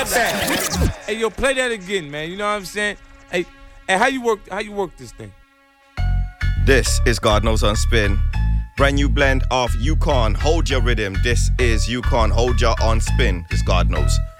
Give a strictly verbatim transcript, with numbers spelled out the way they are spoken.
that back. Hey, yo, play that again, man. You know what I'm saying? Hey, hey, how you work? How you work this thing? This is God Knows on Spin. Brand new blend of You Can't Hold Your Rhythm. This is You Can't Hold Your on Spin. It's God Knows.